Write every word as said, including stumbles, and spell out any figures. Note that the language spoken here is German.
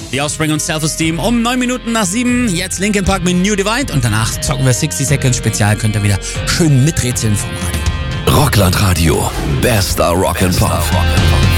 The Offspring und Self-Esteem um neun Minuten nach sieben. Jetzt Linkin Park mit New Divide und danach zocken wir sixty Seconds Spezial. Könnt ihr wieder schön miträtseln vom Radio. Rockland Radio. Bester Rock'n'Pop.